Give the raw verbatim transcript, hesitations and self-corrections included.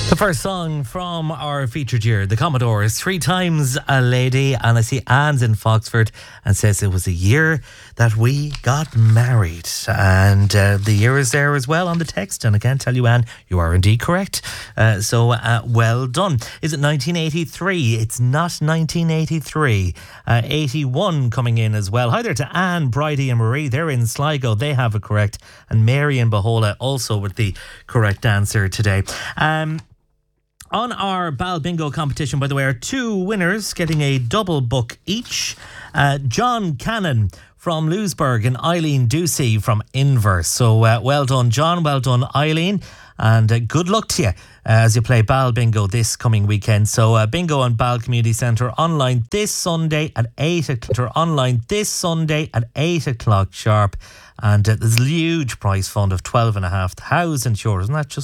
The first song from our featured year, the Commodores, Three Times a Lady. And I see Anne's in Foxford and says it was a year that we got married. And uh, the year is there as well on the text. And I can tell you, Anne, you are indeed correct. Uh, so uh, well done. Is it nineteen eighty-three? It's not nineteen eighty-three. Uh, eighty-one coming in as well. Hi there to Anne, Bridie and Marie. They're in Sligo. They have it correct. And Mary and Bahola also with the correct answer today. Um... On our Bal Bingo competition, by the way, are two winners getting a double book each. Uh, John Cannon from Lewisburg and Eileen Ducey from Inverse. So uh, well done, John. Well done, Eileen. And uh, good luck to you uh, as you play Bal Bingo this coming weekend. So uh, Bingo on Bal Community Centre online this Sunday at eight o'clock. Online this Sunday at eight o'clock sharp. And uh, there's a huge prize fund of twelve and a half thousand euros. Isn't that just